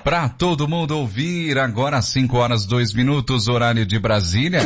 Para todo mundo ouvir, agora 5:02, horário de Brasília.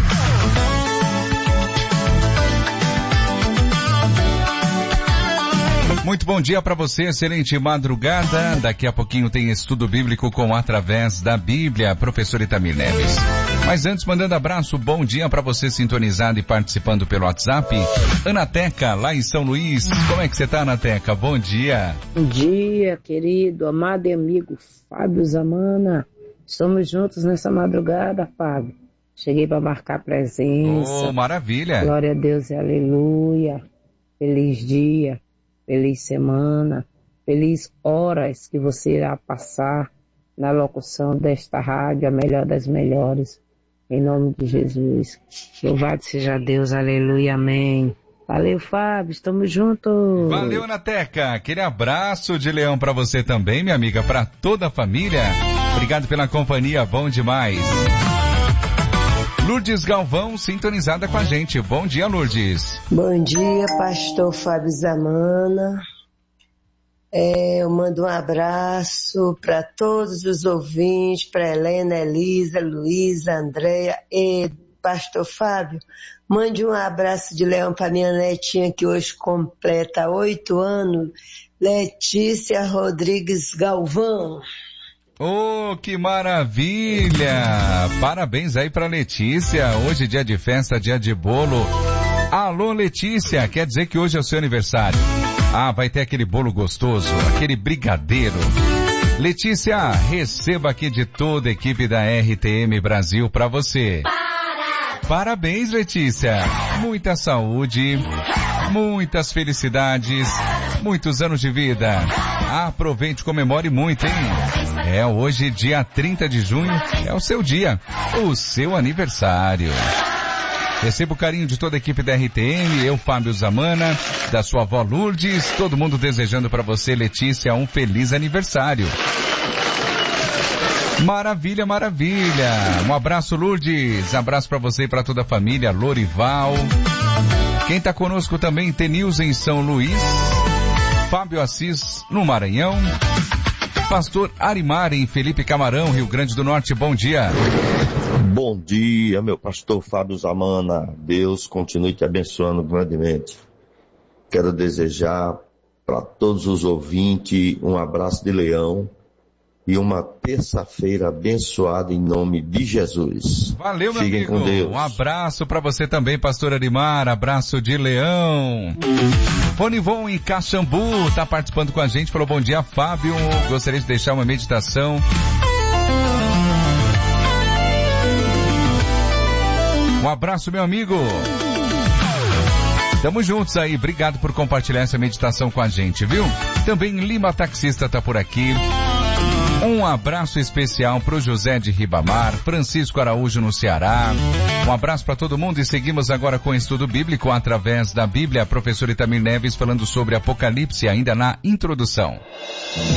Muito bom dia para você, excelente madrugada. Daqui a pouquinho tem estudo bíblico com Através da Bíblia, professor Itamir Neves. Mas antes, mandando abraço, bom dia para você sintonizado e participando pelo WhatsApp. Anateca, lá em São Luís. Como é que você tá, Anateca? Bom dia. Bom dia, querido, amado e amigo Fábio Zamana. Estamos juntos nessa madrugada, Fábio. Cheguei para marcar presença. Oh, maravilha. Glória a Deus e aleluia. Feliz dia. Feliz semana, feliz horas que você irá passar na locução desta rádio, a melhor das melhores, em nome de Jesus. Louvado seja Deus, aleluia, amém. Valeu, Fábio, estamos juntos. Valeu, Anateca, aquele abraço de leão para você também, minha amiga, para toda a família. Obrigado pela companhia, bom demais. Lourdes Galvão, sintonizada com a gente. Bom dia, Lourdes. Bom dia, pastor Fábio Zamana. Eu mando um abraço para todos os ouvintes, para Helena, Elisa, Luísa, Andréia e pastor Fábio. Mande um abraço de leão para minha netinha que hoje completa 8 anos, Letícia Rodrigues Galvão. Oh, que maravilha! Parabéns aí pra Letícia. Hoje dia de festa, dia de bolo. Alô, Letícia, quer dizer que hoje é o seu aniversário. Ah, vai ter aquele bolo gostoso, aquele brigadeiro. Letícia, receba aqui de toda a equipe da RTM Brasil pra você. Parabéns, Letícia. Muita saúde, muitas felicidades, muitos anos de vida. Aproveite, comemore muito, hein? Hoje, dia 30 de junho, é o seu dia, o seu aniversário. Receba o carinho de toda a equipe da RTM, eu, Fábio Zamana, da sua avó Lourdes, todo mundo desejando para você, Letícia, um feliz aniversário. Maravilha, maravilha. Um abraço, Lourdes. Abraço para você e para toda a família, Lorival. Quem tá conosco também, Tenils em São Luís, Fábio Assis no Maranhão, Pastor Arimar em Felipe Camarão, Rio Grande do Norte. Bom dia. Bom dia, meu pastor Fábio Zamana. Deus continue te abençoando grandemente. Quero desejar para todos os ouvintes um abraço de leão e uma terça-feira abençoada em nome de Jesus. Valeu, meu Fiquem amigo. Com Deus. Um abraço para você também, pastor Arimar. Abraço de leão. Ronivon em Caxambu tá participando com a gente. Falou bom dia, Fábio. Gostaria de deixar uma meditação. Um abraço, meu amigo. Tamo juntos aí. Obrigado por compartilhar essa meditação com a gente, viu? Também Lima Taxista tá por aqui. Um abraço especial pro José de Ribamar, Francisco Araújo no Ceará. Um abraço para todo mundo e seguimos agora com o estudo bíblico através da Bíblia. Professor Itamir Neves falando sobre Apocalipse ainda na introdução.